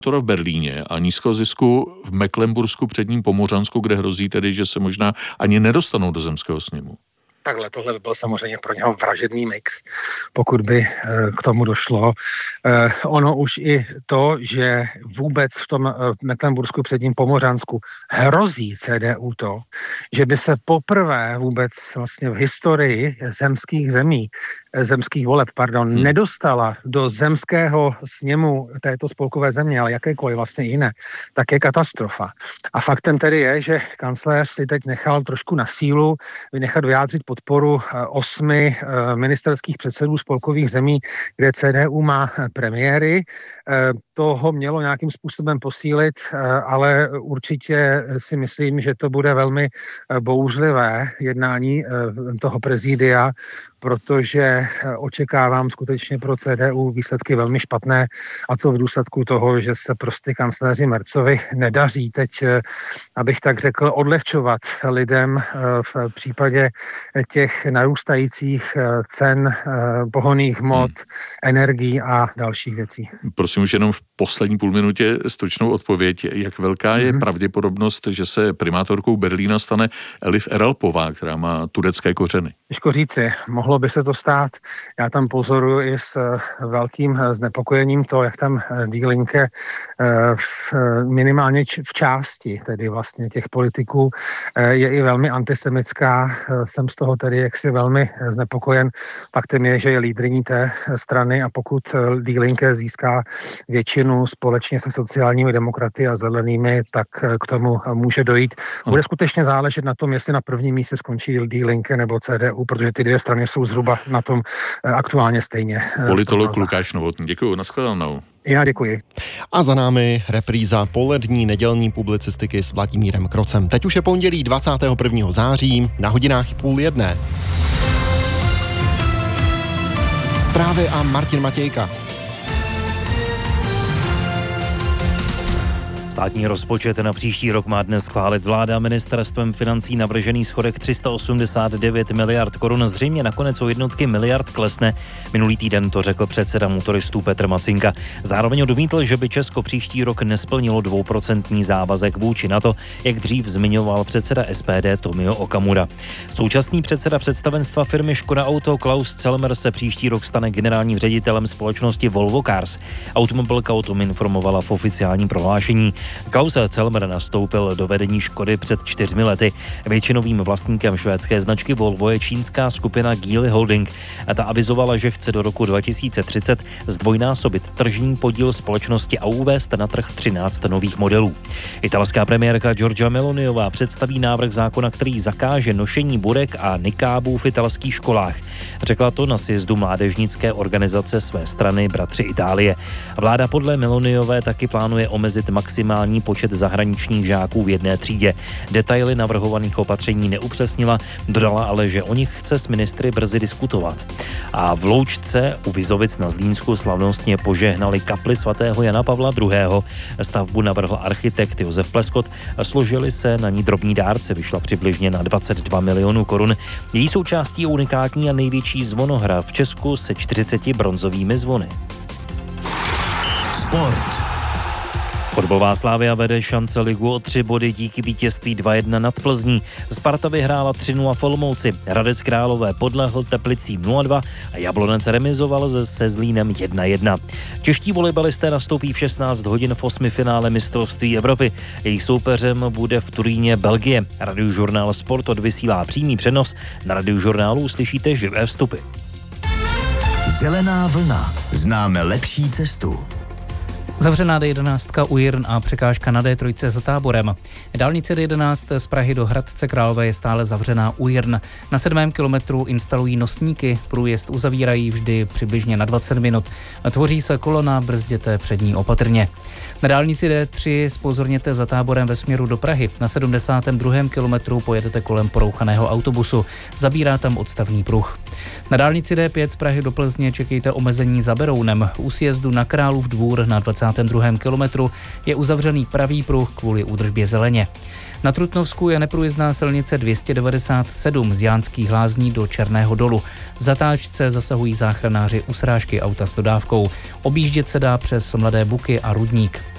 v Berlíně a nízkého zisku v Mecklenbursku předním Pomořansku, kde hrozí tedy, že se možná ani nedostanou do zemského sněmu. Takhle, tohle by byl samozřejmě pro něho vražedný mix, pokud by k tomu došlo. Ono už i to, že vůbec v tom Mecklenbursku předním Pomořansku hrozí CDU to, že by se poprvé vůbec vlastně v historii zemských voleb, nedostala do zemského sněmu této spolkové země, ale jakékoliv vlastně jiné, tak je katastrofa. A faktem tedy je, že kancléř si teď nechal trošku na sílu vynechat vyjádřit podporu 8 ministerských předsedů spolkových zemí, kde CDU má premiéry. To ho mělo nějakým způsobem posílit, ale určitě si myslím, že to bude velmi bouřlivé jednání toho prezidia, protože očekávám skutečně pro CDU výsledky velmi špatné, a to v důsledku toho, že se prostě kancléři Merzovi nedaří teď, abych tak řekl, odlehčovat lidem v případě těch narůstajících cen pohonných hmot, energií a dalších věcí. Prosím už jenom v poslední půlminutě stručnou odpověď. Jak velká je pravděpodobnost, že se primátorkou Berlína stane Elif Eralpová, která má turecké kořeny? Těžko říci, mohlo by se to stát. Já tam pozoruji i s velkým znepokojením to, jak tam Die Linke minimálně v části tedy vlastně těch politiků je i velmi antisemitská. Jsem z toho tedy jaksi velmi znepokojen. Faktem je, že je lídryní té strany, a pokud Die Linke získá většinu společně se sociálními demokraty a zelenými, tak k tomu může dojít. Bude skutečně záležet na tom, jestli na prvním místě skončí Die Linke nebo CDU, protože ty dvě strany jsou zhruba na tom aktuálně stejně. Politolog Lukáš Novotný. Děkuji, nashledanou. Já děkuji. A za námi repríza polední nedělní publicistiky s Vladimírem Krocem. Teď už je pondělí 21. září na hodinách 12:30. Zprávy a Martin Matějka. Státní rozpočet na příští rok má dnes schválit vláda. Ministerstvem financí navržený schodek 389 miliard korun zřejmě nakonec o jednotky miliard klesne. Minulý týden to řekl předseda motoristů Petr Macinka. Zároveň odmítl, že by Česko příští rok nesplnilo 2% závazek vůči NATO, jak dřív zmiňoval předseda SPD Tomio Okamura. Současný předseda představenstva firmy Škoda Auto Klaus Celmer se příští rok stane generálním ředitelem společnosti Volvo Cars. Automobilka o tom informovala v oficiálním prohlášení. Klaus Celmer nastoupil do vedení Škody před 4 lety. Většinovým vlastníkem švédské značky Volvo je čínská skupina Geely Holding. A ta avizovala, že chce do roku 2030 zdvojnásobit tržní podíl společnosti a uvést na trh 13 nových modelů. Italská premiérka Giorgia Meloniová představí návrh zákona, který zakáže nošení burek a nikábů v italských školách. Řekla to na sjezdu mládežnické organizace své strany Bratři Itálie. Vláda podle Meloniové taky plánuje omezit maximální počet zahraničních žáků v jedné třídě. Detaily navrhovaných opatření neupřesnila, dodala ale, že o nich chce s ministry brzy diskutovat. A v Loučce u Vizovic na Zlínsku slavnostně požehnali kapli svatého Jana Pavla II. Stavbu navrhl architekt Josef Pleskot. Složili se na ní drobní dárce, vyšla přibližně na 22 milionů korun. Její součástí je unikátní a největší zvonohra v Česku se 40 bronzovými zvony. Sport. Fotbalová Slavia vede šance ligu o 3 body díky vítězství 2-1 nad Plzní. Sparta vyhrála 3-0 v Olomouci. Hradec Králové podlehl Teplicím 0-2 a Jablonec remizoval se Zlínem 1-1. Čeští volejbalisté nastoupí v 16 hodin v 8. finále mistrovství Evropy. Jejich soupeřem bude v Turíně Belgie. Radiožurnál Sport odvysílá přímý přenos. Na Radiožurnálu uslyšíte živé vstupy. Zelená vlna. Známe lepší cestu. Zavřená D11 u Jirn a překážka na D3 za Táborem. Dálnice D11 z Prahy do Hradce Králové je stále zavřená u Jirn. Na 7. kilometru instalují nosníky, průjezd uzavírají vždy přibližně na 20 minut. Tvoří se kolona, brzděte před ní opatrně. Na dálnici D3 zpozorněte za Táborem ve směru do Prahy. Na 72. kilometru pojedete kolem porouchaného autobusu. Zabírá tam odstavný pruh. Na dálnici D5 z Prahy do Plzně čekejte omezení za Berounem. U sjezdu na Králův Dvůr na 22. kilometru je uzavřený pravý pruh kvůli údržbě zeleně. Na Trutnovsku je neprůjezdná silnice 297 z Jánských Lázní do Černého Dolu. V zatáčce zasahují záchranáři u srážky auta s dodávkou. Objíždět se dá přes Mladé Buky a Rudník.